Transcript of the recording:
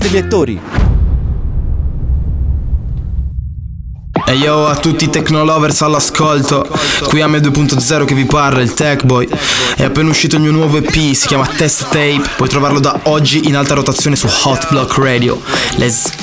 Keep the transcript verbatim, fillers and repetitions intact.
degli attori. E yo a tutti i technolovers all'ascolto, qui a me due punto zero che vi parla, il Tech Boy. È appena uscito il mio nuovo E P, si chiama Test Tape. Puoi trovarlo da oggi in alta rotazione su Hot Block Radio. Let's